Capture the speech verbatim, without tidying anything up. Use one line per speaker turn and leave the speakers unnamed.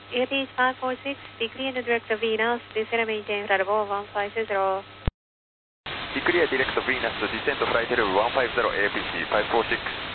A T H five four six, declare and direct Venus, descend and maintain flight level one five zero.
Declare direct Venus, descent flight level one five zero, A P C five four six.